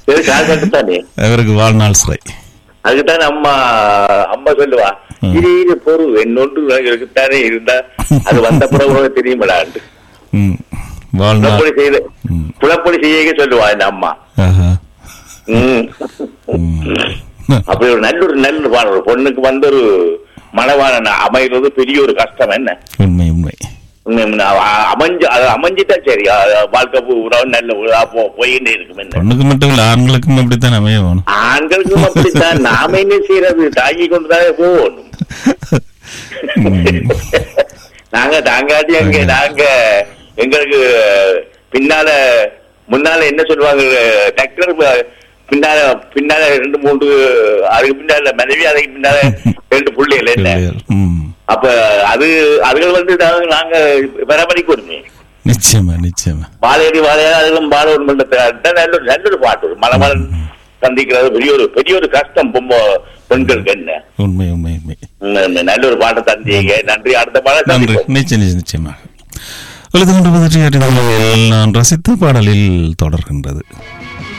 தானே அவருக்கு வாழ்நாள் சிறை. அதுக்குத்தானே அம்மா அம்மா சொல்லுவா, இது பொருள் என்னொன்று இருக்குத்தானே இருந்தா அது வந்த பிறகு தெரியுமடாண்டு புலப்பொழி செய்ய சொல்லுவா இந்த அம்மா. அப்படி ஒரு நல்ல பாடல் பொண்ணுக்கு வந்து ஒரு மனவாளன் அமைகிறது பெரிய ஒரு கஷ்டம். என்ன உண்மை உண்மை அமைஞ்சுட்டா சரி, வாழ்க்கை உறவு நல்ல போயின்னு இருக்கும். பொண்ணுக்கு மட்டும் இல்ல, ஆண்களுக்கும் அப்படித்தான் அமைய வேணும். ஆண்களுக்கும் அப்படித்தான். நாம என்ன செய்யறது, தாங்கி கொண்டுதானே போகணும். நாங்காட்டி நாங்க எங்களுக்கு முன்னால என்ன சொல்லுவாங்க, டாக்டர் பின்னால 2-3 அதுக்கு பின்னால மனைவி, அதுக்கு பின்னால 2 பிள்ளைகள். என்ன அப்ப அதுகள் வந்து நாங்க பராமரிக்கணுமே. நிச்சயமா நிச்சயமா. வாழையடி வாழையா அதுகளும் வாழ ஒரு நல்லொரு பாட்டு. மலமலன் சந்திக்கிறது பெரிய ஒரு கஷ்டம் பெண்களுக்கு. என்ன உண்மை உண்மை உண்மை. நல்ல ஒரு பாட்டை தந்தீங்க, நன்றி. அடுத்த பாடம் நிச்சயமாக. நான் ரசித்த பாடலில் தொடர்கின்றது.